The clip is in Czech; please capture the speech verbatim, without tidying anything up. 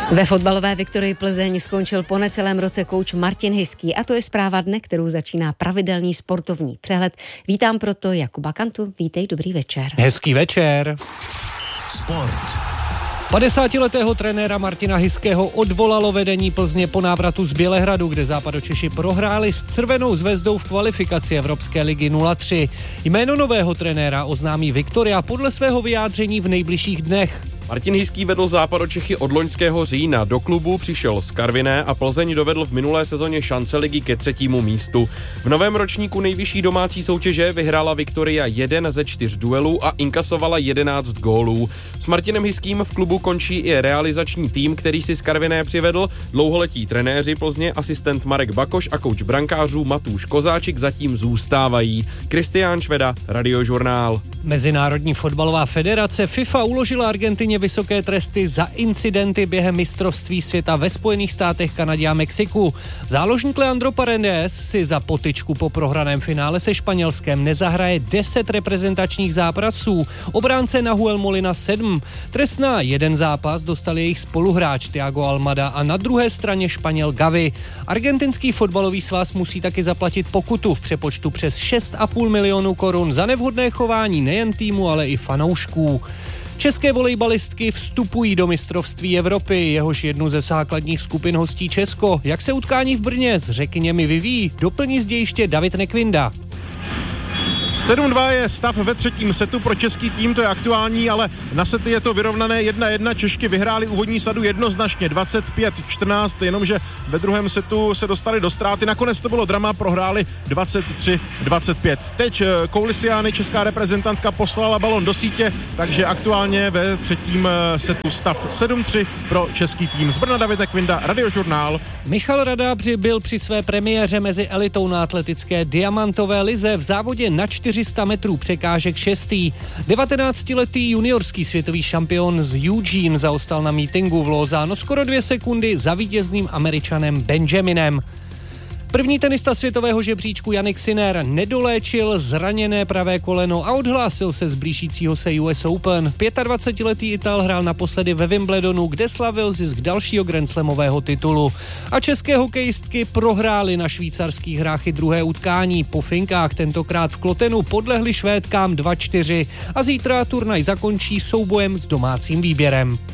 Ve fotbalové Viktorii Plzeň skončil po necelém roce kouč Martin Hiský a to je zpráva dne, kterou začíná pravidelný sportovní přehled. Vítám proto Jakuba Kantu. Vítej, dobrý večer. Hezký večer. Sport. padesátiletého trenéra Martina Hiského odvolalo vedení Plzně po návratu z Bělehradu, kde Západočeši prohráli s Červenou zvezdou v kvalifikaci Evropské ligy nula tři. Jméno nového trenéra oznámí Viktoria podle svého vyjádření v nejbližších dnech. Martin Hiský vedl Západočechy od loňského října. Do klubu přišel z Karviné a Plzeň dovedl v minulé sezóně šance ligy ke třetímu místu. V novém ročníku nejvyšší domácí soutěže vyhrála Viktoria jeden ze čtyř duelů a inkasovala jedenáct gólů. S Martinem Hiským v klubu končí i realizační tým, který si z Karviné přivedl. Dlouholetí trenéři Plzně, asistent Marek Bakoš a kouč brankářů Matúš Kozáčik zatím zůstávají. Kristián Šveda, Radiožurnál. Mezinárodní fotbalová federace FIFA uložila Argentině vysoké tresty za incidenty během mistrovství světa ve Spojených státech, Kanadě a Mexiku. Záložník Leandro Paredes si za potyčku po prohraném finále se Španělskem nezahraje deset reprezentačních zápasů. Obránce Nahuel Molina sedm. Trest na jeden zápas dostal jejich spoluhráč Thiago Almada a na druhé straně Španěl Gavi. Argentinský fotbalový svaz musí taky zaplatit pokutu v přepočtu přes šest a půl milionu korun za nevhodné chování nejen týmu, ale i fanoušků. České volejbalistky vstupují do mistrovství Evropy, jehož jednu ze základních skupin hostí Česko. Jak se utkání v Brně s řekněmi vyvíjí, doplní z dějiště David Nekvinda. sedm dva je stav ve třetím setu pro český tým, to je aktuální, ale na sety je to vyrovnané jedna jedna. Češky vyhráli úvodní sadu jednoznačně dvacet pět čtrnáct, jenomže ve druhém setu se dostali do ztráty. Nakonec to bylo drama, prohráli dvacet tři dvacet pět. Teď Koulisiány, česká reprezentantka, poslala balon do sítě, takže aktuálně ve třetím setu stav sedm tři pro český tým. Z Brna David Nekvinda, Radiožurnál. Michal Radábři byl při své premiéře mezi elitou na atletické diamantové lize v závodě na čtyři sta metrů překážek šestý. devatenáctiletý juniorský světový šampion z Eugene zaostal na mítinku v Lausanne skoro dvě sekundy za vítězným Američanem Benjaminem. První tenista světového žebříčku Jannik Sinner nedoléčil zraněné pravé koleno a odhlásil se z blížícího se U S Open. dvacetiletý Ital hrál naposledy ve Wimbledonu, kde slavil zisk dalšího grandslamového titulu. A české hokejistky prohrály na švýcarských hrách i druhé utkání. Po finkách tentokrát v Klotenu podlehli Švédkám dva čtyři a zítra turnaj zakončí soubojem s domácím výběrem.